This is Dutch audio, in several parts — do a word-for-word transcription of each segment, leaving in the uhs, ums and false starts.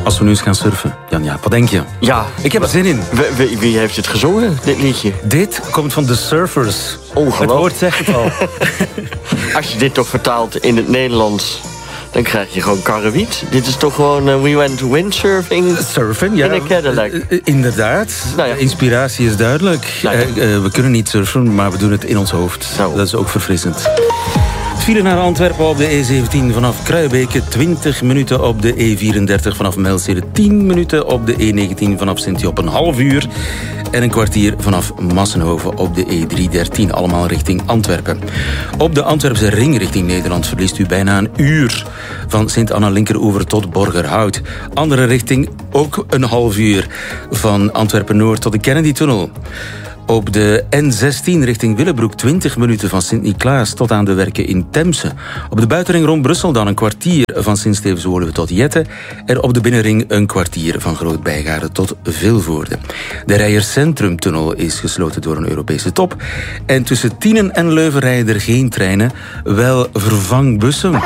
Als we nu eens gaan surfen. Jan-Jaap, wat denk je? Ja. Ik heb er zin in. Wie, wie heeft het gezongen, dit liedje? Dit komt van The Surfers. Ongelooflijk. Het woord zegt het al. Als je dit toch vertaalt in het Nederlands, dan krijg je gewoon karrewiet. Dit is toch gewoon uh, we went windsurfing Surfen, ja. in een Cadillac. Uh, inderdaad. Nou ja. Inspiratie is duidelijk. Nou ja. uh, uh, we kunnen niet surfen, maar we doen het in ons hoofd. Nou. Dat is ook verfrissend. File naar Antwerpen op de E zeventien vanaf Kruijbeke, twintig minuten op de E vierendertig vanaf Mijlstede, tien minuten op de E negentien vanaf Sint-Job, een half uur en een kwartier vanaf Massenhoven op de E driehonderddertien, allemaal richting Antwerpen. Op de Antwerpse ring richting Nederland verliest u bijna een uur van Sint-Anna-Linkeroever tot Borgerhout. Andere richting ook een half uur van Antwerpen-Noord tot de Kennedy-tunnel. Op de N zestien richting Willebroek twintig minuten van Sint-Niklaas tot aan de werken in Temse. Op de buitenring rond Brussel dan een kwartier van Sint-Stevens-Woluwe tot Jette. En op de binnenring een kwartier van Groot-Bijgaarden tot Vilvoorde. De Rijers-Centrum-tunnel is gesloten door een Europese top. En tussen Tienen en Leuven rijden er geen treinen, wel vervangbussen.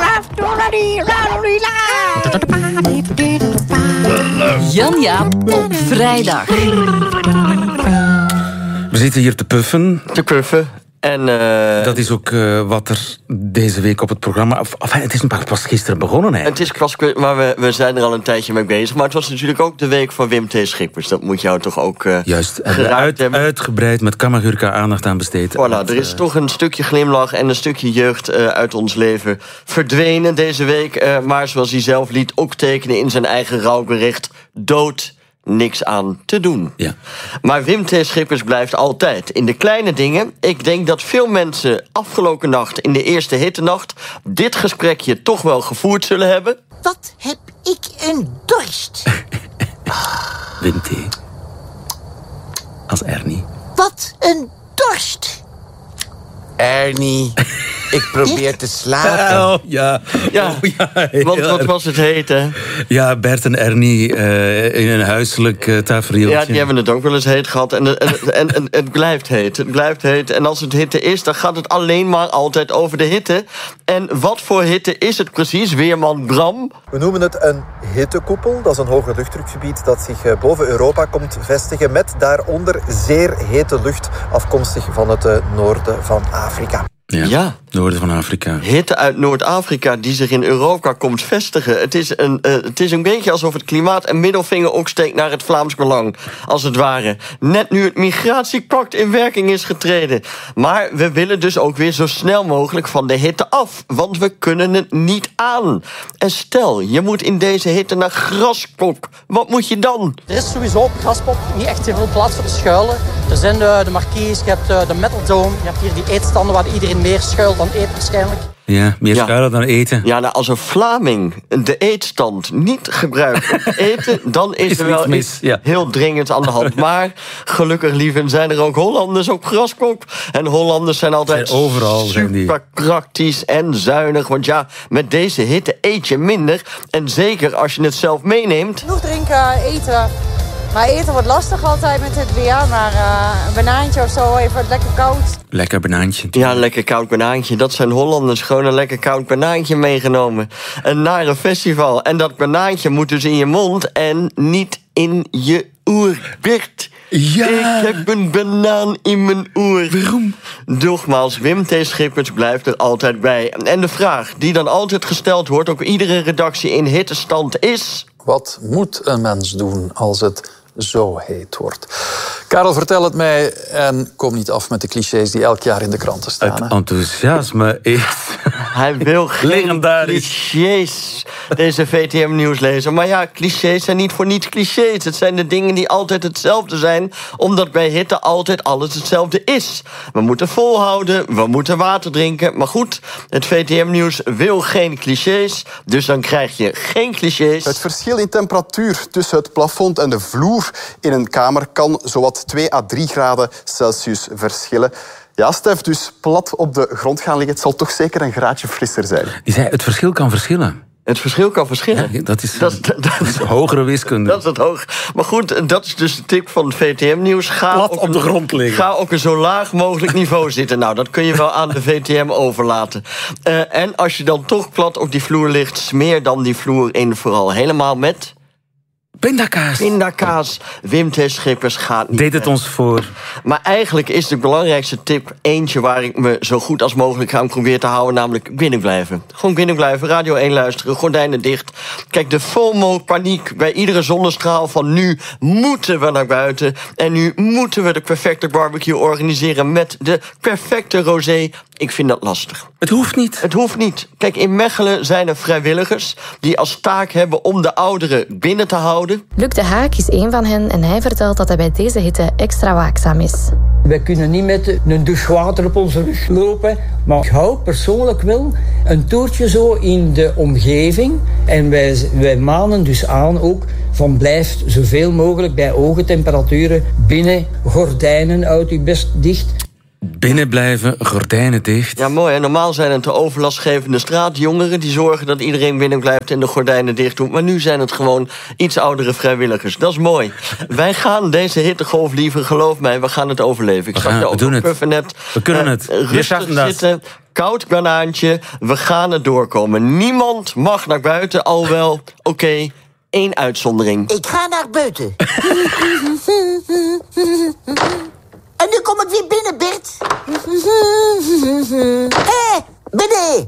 Jan-Jaap op vrijdag. We zitten hier te puffen. Te puffen. En, uh, dat is ook uh, wat er deze week op het programma... Of, of, het is pas gisteren begonnen, hè? Het is pas, maar we, we zijn er al een tijdje mee bezig. Maar het was natuurlijk ook de week van Wim T. Schippers. Dat moet jou toch ook uh, Juist, hebben we uit, uitgebreid met Kamagurka aandacht aan besteed. Voilà, er is uh, toch een stukje glimlach en een stukje jeugd uh, uit ons leven verdwenen deze week. Uh, maar zoals hij zelf liet ook tekenen in zijn eigen rouwbericht... dood... niks aan te doen. Ja. Maar Wim T. Schippers blijft altijd in de kleine dingen. Ik denk dat veel mensen afgelopen nacht in de eerste hittenacht dit gesprekje toch wel gevoerd zullen hebben. Wat heb ik een dorst. Wim T. Als Ernie. Wat een dorst. Ernie, ik probeer te slapen. Oh, ja. Ja, oh, ja want wat was het heet, hè? Ja, Bert en Ernie uh, in een huiselijk uh, tafereeltje. Ja, die hebben het ook wel eens heet gehad. En, en, en, en het blijft heet. Het blijft heet. En als het hitte is, dan gaat het alleen maar altijd over de hitte. En wat voor hitte is het precies, weerman Bram? We noemen het een hittekoepel. Dat is een hoger luchtdrukgebied dat zich boven Europa komt vestigen... met daaronder zeer hete lucht afkomstig van het noorden van Afrika. Ja, ja, noorden van Afrika. Hitte uit Noord-Afrika die zich in Europa komt vestigen. Het is, een, uh, het is een beetje alsof het klimaat een middelvinger opsteekt naar het Vlaams Belang. Als het ware. Net nu het migratiepact in werking is getreden. Maar we willen dus ook weer zo snel mogelijk van de hitte af. Want we kunnen het niet aan. En stel, je moet in deze hitte naar Graskop. Wat moet je dan? Er is sowieso op Graskop niet echt heel veel plaats voor te schuilen. Er zijn de, de marquees, je hebt de Metal Dome. Je hebt hier die eetstanden waar iedereen meer schuilt dan eet waarschijnlijk. Ja, meer ja. schuilen dan eten. Ja, nou, als een Vlaming de eetstand niet gebruikt om te eten... dan is, is er wel iets ja. heel dringend aan de hand. Maar gelukkig, lieven, zijn er ook Hollanders op Graskop. En Hollanders zijn altijd zijn overal, super zijn die. praktisch en zuinig. Want ja, met deze hitte eet je minder. En zeker als je het zelf meeneemt. Genoeg drinken, eten... Maar eten wordt lastig altijd met het weer. Maar uh, een banaantje of zo, even lekker koud. Lekker banaantje. Ja, een lekker koud banaantje. Dat zijn Hollanders. Gewoon een lekker koud banaantje meegenomen. En naar een festival. En dat banaantje moet dus in je mond en niet in je oor. Bert, ja. Ik heb een banaan in mijn oor. Waarom? Nogmaals, Wim T. Schippers blijft er altijd bij. En de vraag die dan altijd gesteld wordt... op iedere redactie in hittestand is... Wat moet een mens doen als het zo heet wordt? Karel, vertel het mij en kom niet af met de clichés die elk jaar in de kranten staan. Het enthousiasme is... Hij wil geen clichés, deze V T M-nieuwslezer. Maar ja, clichés zijn niet voor niets clichés. Het zijn de dingen die altijd hetzelfde zijn... omdat bij hitte altijd alles hetzelfde is. We moeten volhouden, we moeten water drinken. Maar goed, het V T M-nieuws wil geen clichés... dus dan krijg je geen clichés. Het verschil in temperatuur tussen het plafond en de vloer... in een kamer kan zowat twee à drie graden Celsius verschillen. Ja, Stef, dus plat op de grond gaan liggen... het zal toch zeker een graadje frisser zijn. Die zei, het verschil kan verschillen. Het verschil kan verschillen. Ja, dat is, dat, dat, dat is hogere wiskunde. Dat is het hoog. Maar goed, dat is dus de tip van het V T M-nieuws. Ga plat op, op de grond liggen. Ga op een zo laag mogelijk niveau zitten. Nou, dat kun je wel aan de V T M overlaten. Uh, en als je dan toch plat op die vloer ligt... smeer dan die vloer in vooral helemaal met... Pindakaas. Pindakaas. Wim T. Schippers gaat niet Deed het weg. ons voor. Maar eigenlijk is de belangrijkste tip eentje waar ik me zo goed als mogelijk aan probeer te houden, namelijk binnenblijven. Gewoon binnenblijven, Radio één luisteren, gordijnen dicht. Kijk, de FOMO, paniek bij iedere zonnestraal van nu moeten we naar buiten. En nu moeten we de perfecte barbecue organiseren met de perfecte rosé. Ik vind dat lastig. Het hoeft niet. Het hoeft niet. Kijk, in Mechelen zijn er vrijwilligers die als taak hebben om de ouderen binnen te houden. Luc de Haak is één van hen en hij vertelt dat hij bij deze hitte extra waakzaam is. Wij kunnen niet met een douche water op onze rug lopen, maar ik hou persoonlijk wel een toertje zo in de omgeving. En wij, wij manen dus aan ook van blijf zoveel mogelijk bij hoge temperaturen binnen, gordijnen uit uw best dicht. Binnen blijven, gordijnen dicht. Ja, mooi. Hè? Normaal zijn het de overlastgevende straatjongeren die zorgen dat iedereen binnen blijft en de gordijnen dicht doet. Maar nu zijn het gewoon iets oudere vrijwilligers. Dat is mooi. Wij gaan deze hittegolf liever, geloof mij, we gaan het overleven. Ik We zag gaan- je we ook doen op het. Puffernet. We kunnen Eh, het. We Rustig schaffen dat. zitten, koud banaantje. We gaan het doorkomen. Niemand mag naar buiten, al wel. Oké, okay, één uitzondering. Ik ga naar buiten. En nu kom ik weer binnen, Bert. Hé, hey, binnen.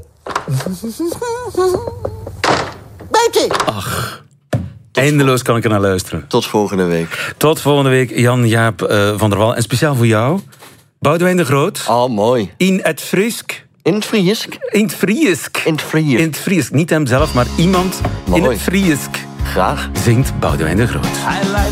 Buiten. Ach, eindeloos kan ik er naar luisteren. Tot volgende week. Tot volgende week, Jan-Jaap uh, van der Wal. En speciaal voor jou, Boudewijn de Groot. Oh, mooi. In het Friesk. In het Friesk? In het Friesk. In het Friesk. In het Friesk. Niet hemzelf, maar iemand mooi. in het Friesk. Graag. Zingt Boudewijn de Groot. I like